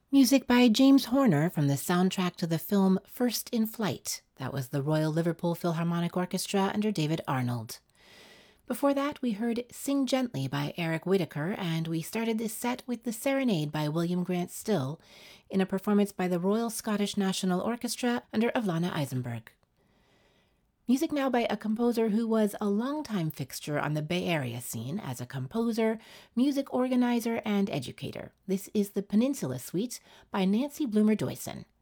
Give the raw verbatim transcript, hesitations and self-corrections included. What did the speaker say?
Music by James Horner from the soundtrack to the film First in Flight. That was the Royal Liverpool Philharmonic Orchestra under David Arnold. Before that, we heard Sing Gently by Eric Whitacre, and we started this set with The Serenade by William Grant Still in a performance by the Royal Scottish National Orchestra under Ivlana Eisenberg. Music now by a composer who was a longtime fixture on the Bay Area scene as a composer, music organizer, and educator. This is the Peninsula Suite by Nancy Bloomer Doyson.